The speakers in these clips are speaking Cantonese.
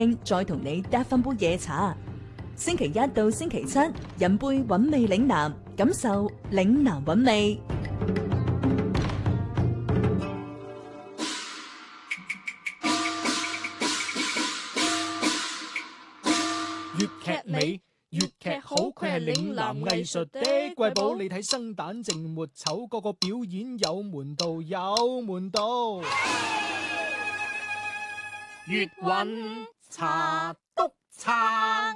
再同你嗒翻杯夜茶。星期一到星期七，飲杯韻味嶺南，感受嶺南韻味。 粵劇美，粵劇好，佢係嶺南藝術的瑰寶。你睇生旦淨末丑，個個表演有門道，有門道。粵韻茶督撐。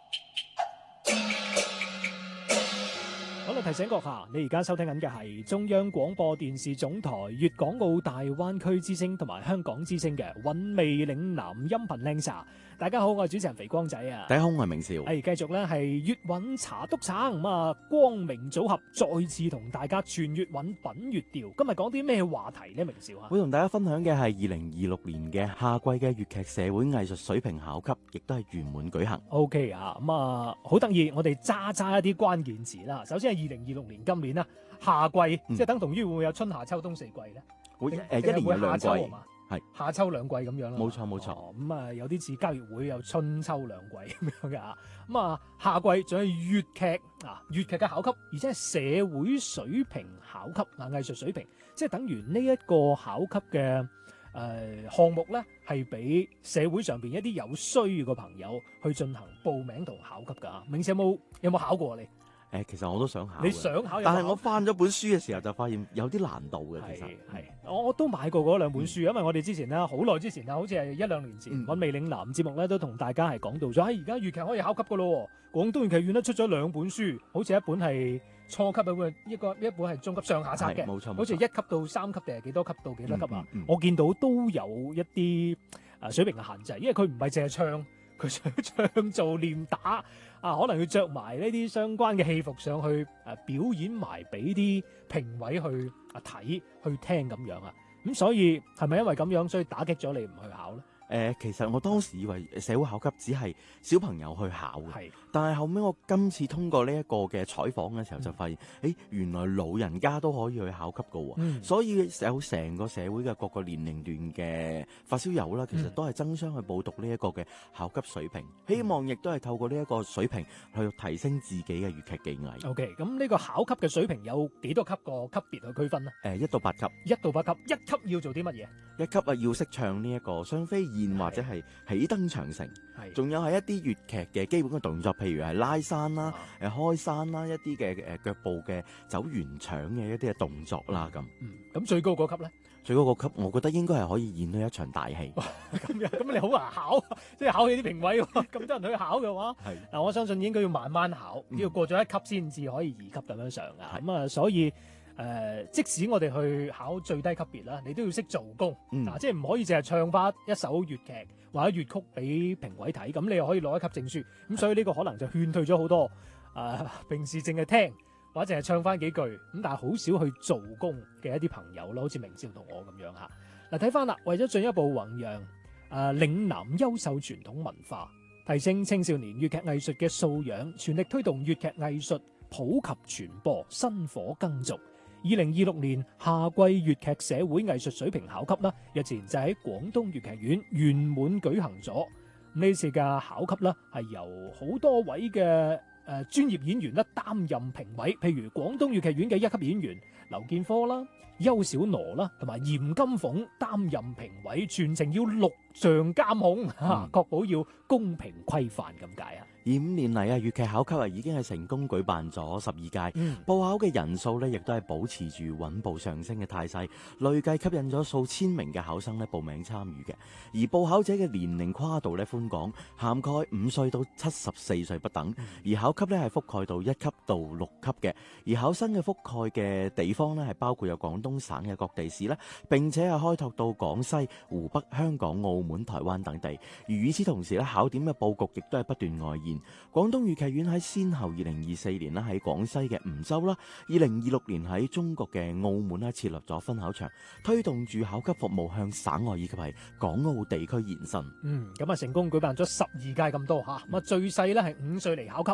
好啦，提醒閣下，你而家收聽緊嘅係中央廣播電視總台粵港澳大灣區之聲同埋香港之聲嘅韻味嶺南音頻靚茶。大家好，我係主持人肥光仔啊。 大家好，我係明少。 繼續咧係粵韻茶督撐咁啊，光明組合再次同大家傳粵韻品粵調。今日講啲咩話題呢？明少啊， 會同大家分享嘅係2026年嘅夏季嘅粵劇社會藝術水平考級，亦都係圓滿舉行。 OK 啊，咁啊好得意，我哋揸一啲關鍵詞啦。首先係2026年今年啦，夏季，即係等同於會唔會有春夏秋冬四季咧？ 會一年有兩季。係夏秋兩季咁樣啦， 冇錯冇錯。 咁啊有啲似交易會有春秋兩季咁樣嘅啊。咁啊夏季仲有粵劇啊，粵劇嘅考級，而且係社會水平考級啊，藝術水平，即係等於呢一個考級嘅項目咧，係俾社會上邊一啲有需要嘅朋友去進行報名同考級㗎。明少有冇考過你？ 其實我都想考。你想考？ 但係我翻咗本書嘅時候就發現有啲難度嘅。其實係我都買過嗰兩本書，因為我哋之前咧好耐之前啦，好似係1-2年前，韻味嶺南節目咧都同大家係講到咗，而家粵劇可以考級噶咯。廣東粵劇院都出咗兩本書，好似一本係初級一本係中級上下冊嘅， 冇錯， 好似1級到3級定係幾多級到幾多級啊？我見到都有一啲水平嘅限制，因為佢唔係淨係唱。佢想唱做念打啊，可能要着埋呢啲相關嘅戲服上去表演埋俾啲評委去睇去聽咁樣啊，咁所以係咪因為咁樣所以打擊咗你唔去考咧？ 其實我當時以為社會考級只係小朋友去考嘅，但係後尾我今次通過呢一個嘅採訪嘅時候就發現，原來老人家都可以去考級㗎喎，所以有成個社會嘅各個年齡段嘅發燒友啦，其實都係爭相去報讀呢一個嘅考級水平，希望亦都係透過呢一個水平去提升自己嘅粵劇技藝。 OK， 咁呢個考級嘅水平有幾多級個級別去區分呢 ？1到8級。 1到8級，1級要做啲乜嘢 ？1級啊，要識唱呢一個雙飛燕或者係起登長城，仲有係一啲粵劇嘅基本嘅動作，譬如係拉山啦、開山啦，一啲嘅腳步嘅走圓場嘅一啲嘅動作啦咁。 咁最高嗰級咧？ 最高嗰級，我覺得應該係可以演到一場大戲。 咁你好難考，即係考起啲評委喎。咁多人去考嘅話，嗱，我相信應該要慢慢考，要過咗1級先至可以2級咁樣上噶。咁啊，所以。即使我哋去考最低級別啦，你都要識做功，即係唔可以淨係唱翻一首粵劇或者粵曲俾評委睇，咁你又可以攞1級證書。咁所以呢個可能就勸退咗好多平時淨係聽或者淨係唱翻幾句，咁但係好少去做功嘅一啲朋友咯，好似明少同我咁樣嚇。嗱，睇翻啦，為咗進一步弘揚嶺南優秀傳統文化，提升青少年粵劇藝術嘅素養，全力推動粵劇藝術普及傳播，薪火耕俗。2026年夏季粵劇社會藝術水平考級啦，日前就喺廣東粵劇院圓滿舉行咗。呢次嘅考級啦，係由好多位嘅專業演員啦擔任評委，譬如廣東粵劇院嘅1級演員劉建科啦、邱小挪啦，同埋嚴金鳳擔任評委，全程要錄像監控，確保要公平規範咁解啊。 而5年嚟啊，粵劇考級已經係成功舉辦咗12屆，報考嘅人數咧亦都係保持住穩步上升嘅態勢，累計吸引咗數千名嘅考生咧報名參與嘅。而報考者嘅年齡跨度咧寬廣，涵蓋5歲到74歲不等。而考級咧係覆蓋到1級到6級嘅。而考生嘅覆蓋嘅地方咧係包括有廣東省嘅各地市啦，並且係開拓到廣西、湖北、香港、澳門、台灣等地。而與此同時咧，考點嘅佈局亦都係不斷外延。廣東粵劇院喺先後2024年啦喺廣西嘅梧州啦，2026年喺中國嘅澳門啦設立咗分考場，推動住考級服務向省外以及係港澳地區延伸。 咁啊成功舉辦咗12屆咁多嚇，咁啊最細咧係5歲嚟考級。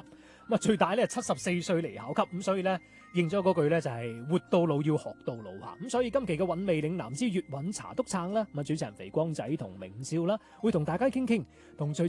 咁啊最大咧74歲嚟考級，咁所以咧應咗嗰句咧就係活到老要學到老嚇。咁所以今期嘅韻味嶺南之粵韻茶督撐啦，咁啊主持人肥光仔同明少啦，會同大家傾傾同隨